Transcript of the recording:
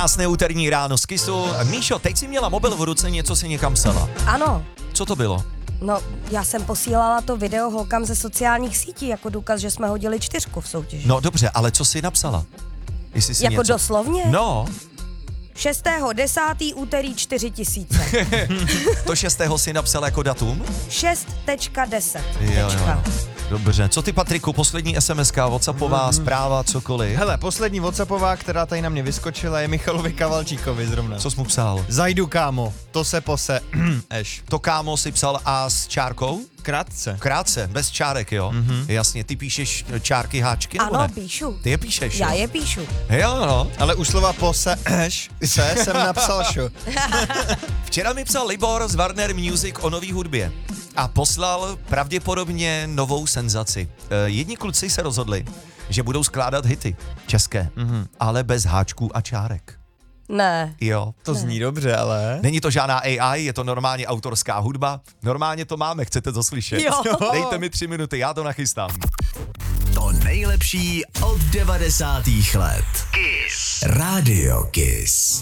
Krásné úterní ráno z Kissu. Míšo, teď jsi měla mobil v ruce, něco si někam psala. Ano. Co to bylo? No, já jsem posílala to video holkám ze sociálních sítí jako důkaz, že jsme hodili 4 v soutěži. No dobře, ale co jsi napsala? Jestli jsi jako něco... doslovně? No, 6.10. úterý 4000. to 6. si napsal jako datum? 6.10. Jo. Dobře, co ty, Patriku, poslední SMS-ka, WhatsAppová, zpráva, cokoliv? Hele, poslední WhatsAppová, která tady na mě vyskočila, je Michalovi Kavalčíkovi zrovna. Co jsi mu psal? Zajdu, kámo, to se pose, eš. To kámo si psal a s čárkou? Krátce. Krátce, bez čárek, jo? Jasně, ty píšeš čárky, háčky, nebo Ano, ne? píšu. Ty je píšeš, Já jo? je píšu. Jo, no. Ale už slova pose, eš, jsem napsal šo. Včera mi psal Libor z Warner Music o nový hudbě a poslal pravděpodobně novou senzaci. Jedni kluci se rozhodli, že budou skládat hity české, ale bez háčků a čárek. Ne. Jo. To zní dobře, ale... Není to žádná AI, je to normálně autorská hudba. Normálně to máme, chcete to slyšet? Jo. Dejte mi 3 minuty, já to nachystám. To nejlepší od 90. let. Kiss. Radio Kiss.